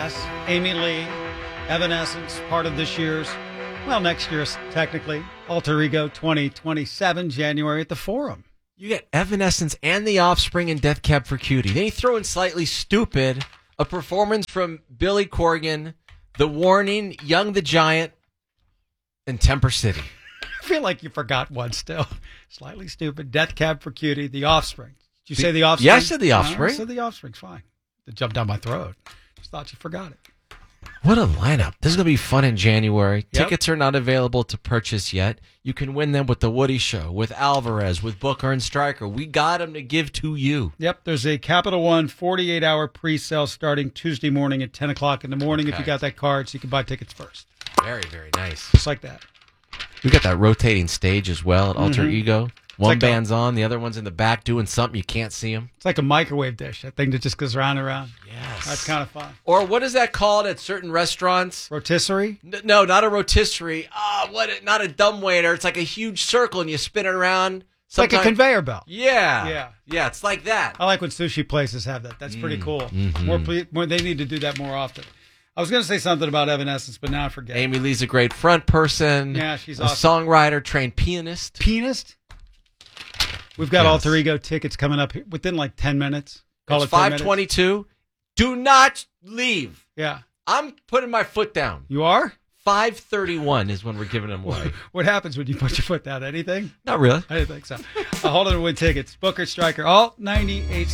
Yes, Amy Lee, Evanescence, part of this year's, well, next year's technically, Alter Ego 2027, January at the Forum. You get Evanescence and The Offspring and Death Cab for Cutie. Then you throw in Slightly Stupid, a performance from Billy Corgan, The Warning, Young the Giant, and Temper City. I feel like you forgot one still. Slightly Stupid, Death Cab for Cutie, The Offspring. Did you say The Offspring? Yeah, I said The Offspring. I said The Offspring's fine. It jumped down my throat. Just thought you forgot it. What a lineup. This is going to be fun in January. Yep. Tickets are not available to purchase yet. You can win them with The Woody Show, with Alvarez, with Booker and Stryker. We got them to give to you. Yep, there's a Capital One 48-hour pre-sale starting Tuesday morning at 10 o'clock in the morning. Okay. If you got that card, so you can buy tickets first. Very, very nice. Just like that. We got that rotating stage as well at Alter Ego. One like band's on, the other one's in the back doing something. You can't see them. It's like a microwave dish, that thing that just goes round and round. Yes. That's kind of fun. Or what is that called at certain restaurants? Rotisserie? No, not a rotisserie. Not a dumbwaiter. It's like a huge circle and you spin it around. It's like a conveyor belt. Yeah. Yeah, it's like that. I like when sushi places have that. That's pretty cool. More, they need to do that more often. I was going to say something about Evanescence, but now I forget. Amy Lee's a great front person. Yeah, she's a awesome. songwriter, trained pianist. Pianist? We've got Yes. Alter Ego tickets coming up within like 10 minutes. Call It's it 10 minutes. 5:22. Do not leave. Yeah. I'm putting my foot down. You are? 5:31 is when we're giving them away. What happens when you put your foot down? Anything? Not really. I didn't think so. Hold on to win tickets. Booker, Stryker, all 98.